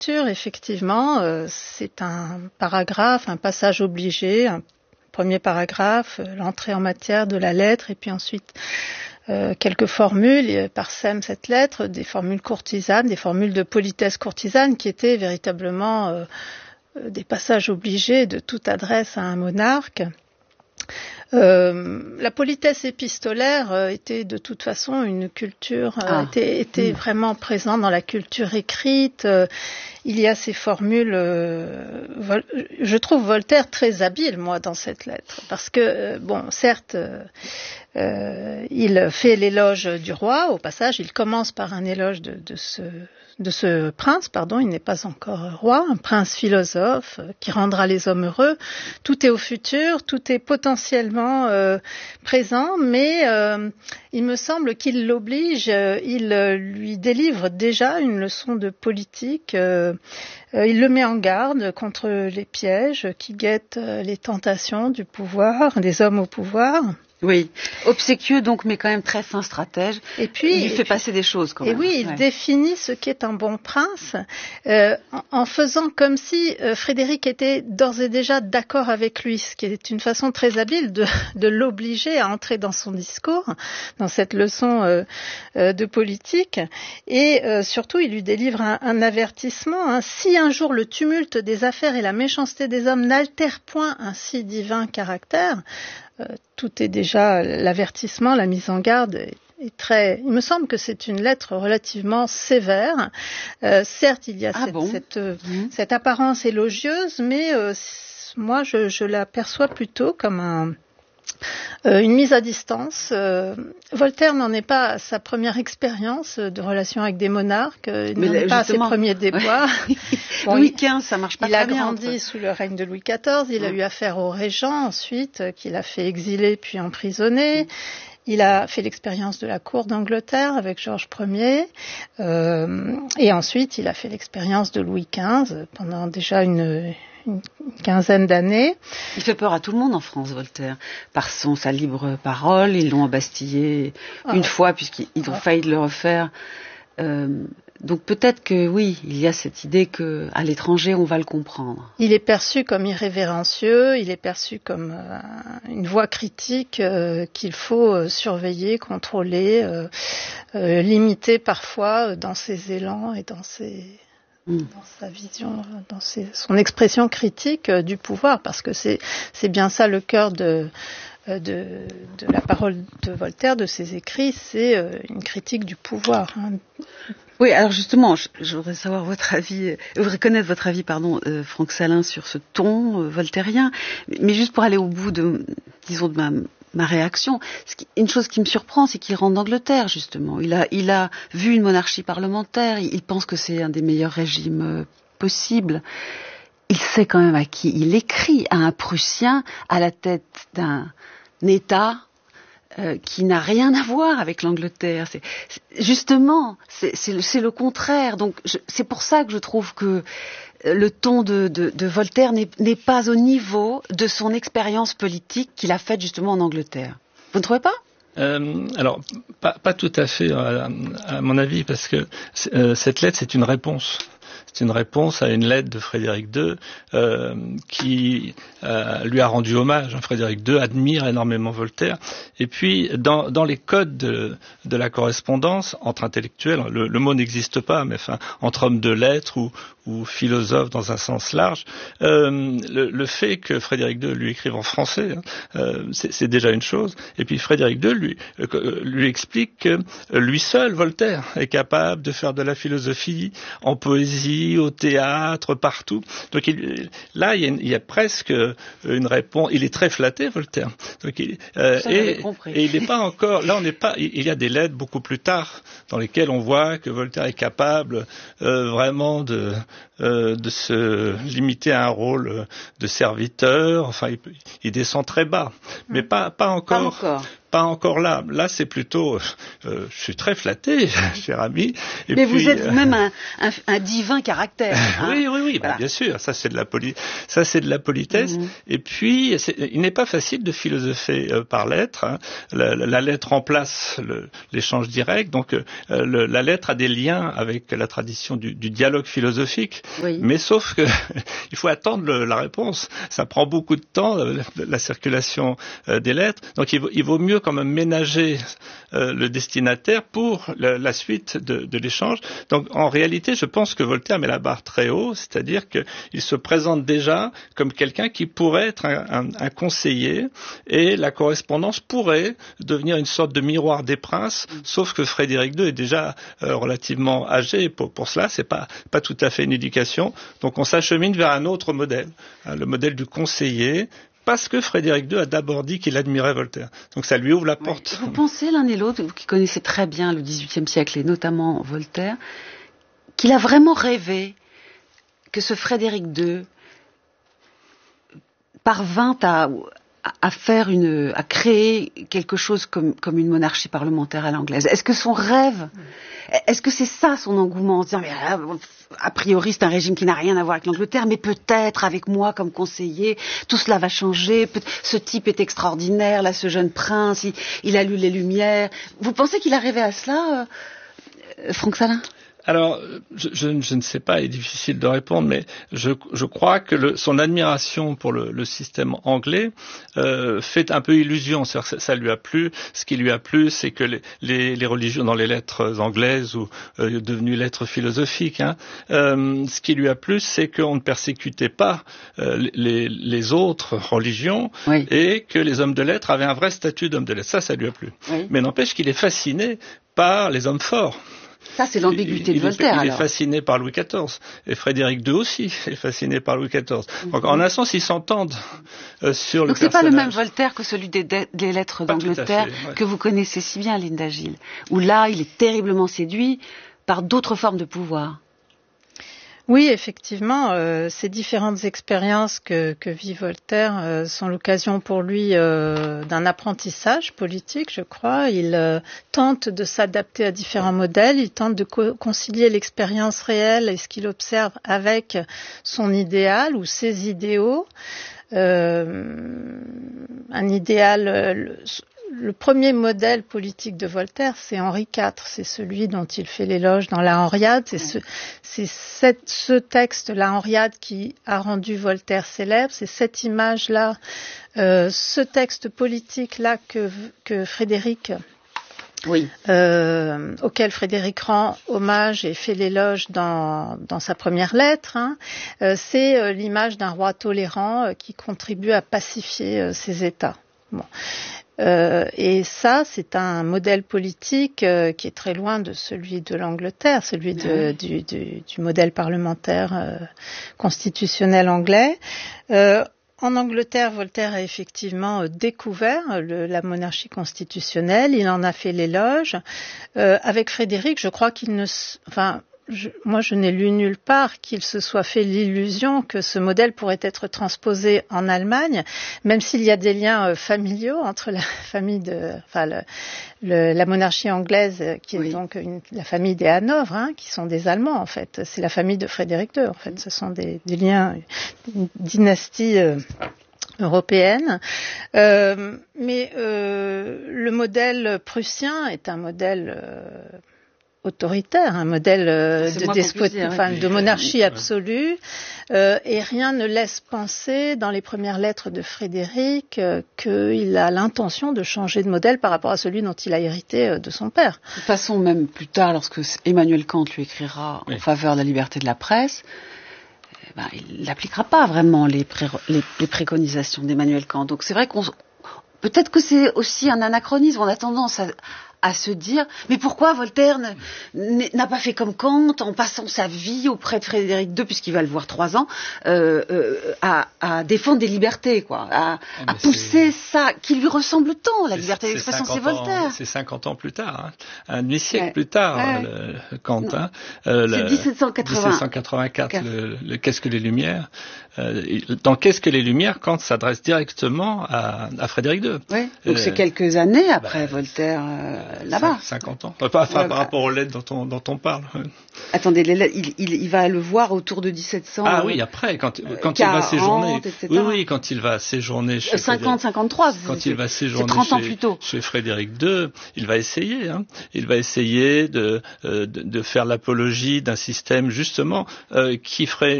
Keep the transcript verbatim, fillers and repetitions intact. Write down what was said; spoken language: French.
structure, effectivement, euh, c'est un paragraphe, un passage obligé, un premier paragraphe, euh, l'entrée en matière de la lettre, et puis ensuite euh, quelques formules, et parsème cette lettre, des formules courtisanes, des formules de politesse courtisane qui étaient véritablement euh, des passages obligés de toute adresse à un monarque. Euh, la politesse épistolaire euh, était de toute façon une culture, euh, ah. était, était mmh. vraiment présente dans la culture écrite. Euh, il y a ces formules, euh, Vol- je trouve Voltaire très habile, moi, dans cette lettre, parce que, euh, bon, certes, euh, euh, il fait l'éloge du roi, au passage, il commence par un éloge de, de ce... de ce prince, pardon, il n'est pas encore roi, un prince philosophe euh, qui rendra les hommes heureux. Tout est au futur, tout est potentiellement euh, présent, mais euh, il me semble qu'il l'oblige, euh, il euh, lui délivre déjà une leçon de politique, euh, euh, il le met en garde contre les pièges qui guettent euh, les tentations du pouvoir, des hommes au pouvoir. Oui, obséquieux donc, mais quand même très fin stratège. Et puis, il lui fait puis, passer des choses quand et même. Et oui, il ouais. définit ce qu'est un bon prince euh, en, en faisant comme si euh, Frédéric était d'ores et déjà d'accord avec lui, ce qui est une façon très habile de, de l'obliger à entrer dans son discours, dans cette leçon euh, euh, de politique. Et euh, surtout, il lui délivre un, un avertissement. Hein. Si un jour le tumulte des affaires et la méchanceté des hommes n'altèrent point un si divin caractère, euh, tout est déjà l'avertissement, la mise en garde est, est très. Il me semble que c'est une lettre relativement sévère. Euh, certes, il y a ah cette, bon cette, mmh. cette apparence élogieuse, mais euh, moi, je, je la perçois plutôt comme un. Euh, une mise à distance. Euh, Voltaire n'en est pas à sa première expérience de relation avec des monarques, il n'en est pas à ses premiers déboires. Ouais. Bon, Louis quinze, ça marche pas très bien. Il a grandi entre... sous le règne de Louis quatorze, il ouais. a eu affaire au régent ensuite, qu'il a fait exiler puis emprisonner. Il a fait l'expérience de la cour d'Angleterre avec Georges Ier, euh, et ensuite il a fait l'expérience de Louis quinze pendant déjà une... une quinzaine d'années. Il fait peur à tout le monde en France, Voltaire, par son, sa libre parole. Ils l'ont embastillé oh. une fois, puisqu'ils ont oh. failli le refaire. Euh, donc peut-être que oui, il y a cette idée qu'à l'étranger, on va le comprendre. Il est perçu comme irrévérencieux, il est perçu comme euh, une voix critique euh, qu'il faut euh, surveiller, contrôler, euh, euh, limiter parfois dans ses élans et dans ses... dans sa vision, dans ses, son expression critique euh, du pouvoir, parce que c'est, c'est bien ça le cœur de, euh, de, de la parole de Voltaire, de ses écrits, c'est euh, une critique du pouvoir. Hein. Oui, alors justement, je, je voudrais savoir votre avis, euh, je voudrais connaître votre avis, pardon, euh, Franck Salin, sur ce ton euh, voltairien, mais juste pour aller au bout de, disons, de ma... ma réaction, une chose qui me surprend, c'est qu'il rentre d'Angleterre, justement. Il a, il a vu une monarchie parlementaire, il, il pense que c'est un des meilleurs régimes euh, possibles. Il sait quand même à qui il écrit, à un Prussien à la tête d'un État euh, qui n'a rien à voir avec l'Angleterre. C'est, c'est, justement, c'est, c'est, le, c'est le contraire. Donc, je, c'est pour ça que je trouve que le ton de, de, de Voltaire n'est, n'est pas au niveau de son expérience politique qu'il a faite justement en Angleterre. Vous ne trouvez pas ? Euh, alors, pas, pas tout à fait, à, à mon avis, parce que euh, cette lettre, c'est une réponse. C'est une réponse à une lettre de Frédéric deux euh, qui euh, lui a rendu hommage. Frédéric deux admire énormément Voltaire. Et puis, dans, dans les codes de, de la correspondance entre intellectuels, le, le mot n'existe pas, mais enfin, entre hommes de lettres ou, ou philosophes dans un sens large, euh, le, le fait que Frédéric deux lui écrive en français, hein, euh, c'est, c'est déjà une chose. Et puis Frédéric deux lui, euh, lui explique que lui seul, Voltaire, est capable de faire de la philosophie en poésie, au théâtre, partout. Donc il, là, il y, a, il y a presque une réponse. Il est très flatté, Voltaire. Donc, il, euh, Ça, et, compris. et il n'est pas encore. Là, on n'est pas. Il y a des lettres beaucoup plus tard dans lesquelles on voit que Voltaire est capable euh, vraiment de euh, de se limiter à un rôle de serviteur. Enfin, il, il descend très bas, mais pas pas encore. Pas encore. pas encore là. Là, c'est plutôt, euh, je suis très flatté, cher ami. Et Mais puis, vous êtes vous-même un, un, un divin caractère. Hein. Oui, oui, oui, voilà. bah, bien sûr. Ça, c'est de la poli- ça, c'est de la politesse. Mmh. Et puis, c'est, il n'est pas facile de philosopher euh, par lettre. Hein. La, la, la lettre remplace le, l'échange direct. Donc, euh, le, la lettre a des liens avec la tradition du, du dialogue philosophique. Oui. Mais sauf que il faut attendre le, la réponse. Ça prend beaucoup de temps, la, la circulation euh, des lettres. Donc, il vaut, il vaut mieux quand même ménager euh, le destinataire pour la, la suite de, de l'échange. Donc, en réalité, je pense que Voltaire met la barre très haut, c'est-à-dire qu'il se présente déjà comme quelqu'un qui pourrait être un, un, un conseiller, et la correspondance pourrait devenir une sorte de miroir des princes, mmh. sauf que Frédéric deux est déjà euh, relativement âgé pour, pour cela, c'est pas, pas tout à fait une éducation. Donc, on s'achemine vers un autre modèle, hein, le modèle du conseiller, parce que Frédéric deux a d'abord dit qu'il admirait Voltaire. Donc ça lui ouvre la porte. Oui. Vous pensez l'un et l'autre, vous qui connaissez très bien le dix-huitième siècle et notamment Voltaire, qu'il a vraiment rêvé que ce Frédéric deux parvint à, à faire une, à créer quelque chose comme, comme une monarchie parlementaire à l'anglaise? Est-ce que son rêve, est-ce que c'est ça son engouement, en disant, mais là, a priori c'est un régime qui n'a rien à voir avec l'Angleterre, mais peut-être avec moi comme conseiller, tout cela va changer, ce type est extraordinaire, là ce jeune prince, il, il a lu les Lumières. Vous pensez qu'il a rêvé à cela, euh, Franck Salin? Alors, je, je, je ne sais pas, il est difficile de répondre, mais je, je crois que le, son admiration pour le, le système anglais euh, fait un peu illusion. C'est-à-dire que ça lui a plu. Ce qui lui a plu, c'est que les, les, les religions dans les lettres anglaises ou euh, devenues lettres philosophiques, hein, euh, ce qui lui a plu, c'est qu'on ne persécutait pas euh, les, les autres religions, oui. et que les hommes de lettres avaient un vrai statut d'hommes de lettres. Ça, ça lui a plu. Oui. Mais n'empêche qu'il est fasciné par les hommes forts. Ça, c'est l'ambiguïté il, de Voltaire. Il, il alors. est fasciné par Louis quatorze. Et Frédéric deux aussi est fasciné par Louis quatorze. Donc, mm-hmm. en un sens, ils s'entendent euh, sur Donc, le personnage. Donc, c'est pas le même Voltaire que celui des, des lettres pas d'Angleterre fait, ouais. que vous connaissez si bien, Linda Gilles. Où là, il est terriblement séduit par d'autres formes de pouvoir. Oui, effectivement, euh, ces différentes expériences que, que vit Voltaire euh, sont l'occasion pour lui euh, d'un apprentissage politique, je crois. Il euh, tente de s'adapter à différents modèles, il tente de co- concilier l'expérience réelle et ce qu'il observe avec son idéal ou ses idéaux. Euh, un idéal... Le, Le premier modèle politique de Voltaire, c'est Henri quatre. C'est celui dont il fait l'éloge dans La Henriade. C'est ce, c'est cette, ce texte, La Henriade, qui a rendu Voltaire célèbre. C'est cette image-là, euh, ce texte politique-là que, que Frédéric, oui. euh, auquel Frédéric rend hommage et fait l'éloge dans, dans sa première lettre. Hein. Euh, c'est euh, l'image d'un roi tolérant euh, qui contribue à pacifier euh, ses États. Bon. Euh, et ça, c'est un modèle politique euh, qui est très loin de celui de l'Angleterre, celui de, du, du, du modèle parlementaire euh, constitutionnel anglais. Euh, en Angleterre, Voltaire a effectivement euh, découvert le, la monarchie constitutionnelle, il en a fait l'éloge. Euh, avec Frédéric, je crois qu'il ne... Enfin, Je, moi, je n'ai lu nulle part qu'il se soit fait l'illusion que ce modèle pourrait être transposé en Allemagne, même s'il y a des liens euh, familiaux entre la famille de, enfin, le, le, la monarchie anglaise, qui est oui. donc une, la famille des Hanovre, hein, qui sont des Allemands en fait. C'est la famille de Frédéric deux, en fait. Ce sont des, des liens, une dynastie euh, européenne. Euh, mais euh, le modèle prussien est un modèle euh, autoritaire, un modèle euh, de, despotie, enfin, de monarchie absolue, euh, et rien ne laisse penser dans les premières lettres de Frédéric euh, qu'il a l'intention de changer de modèle par rapport à celui dont il a hérité euh, de son père. De toute façon, même plus tard, lorsque Emmanuel Kant lui écrira oui. en faveur de la liberté de la presse, eh ben, il n'appliquera pas vraiment les, pré- les, les préconisations d'Emmanuel Kant. Donc c'est vrai qu'on peut-être que c'est aussi un anachronisme. On a tendance à à se dire mais pourquoi Voltaire n'a pas fait comme Kant en passant sa vie auprès de Frédéric deux, puisqu'il va le voir trois ans, euh, euh, à, à défendre des libertés, quoi, à, à pousser ça qui lui ressemble tant, la liberté d'expression, c'est Voltaire. C'est cinquante ans plus tard, hein, un demi-siècle ouais. plus tard, ouais. le, le Kant. Hein, euh, c'est dix-sept cent quatre-vingts. dix-sept cent quatre-vingt-quatre, le, le Qu'est-ce que les Lumières. Euh, dans Qu'est-ce que les Lumières, Kant s'adresse directement à, à Frédéric deux. Oui. Donc euh, c'est quelques années après bah, Voltaire euh, là-bas. cinquante ans. Enfin, enfin ouais, par bah, rapport aux lettres dont on, dont on parle. Attendez, les lettres, il, il, il va le voir autour de dix-sept cents. Ah oui, après, quand, quand quarante, il va séjourner. Oui, oui, quand il va séjourner chez cinquante, cinquante-trois. Quand il va séjourner trente ans chez, plus tôt. chez Frédéric deux, il va essayer. Hein, il va essayer de, euh, de, de faire l'apologie d'un système justement euh, qui ferait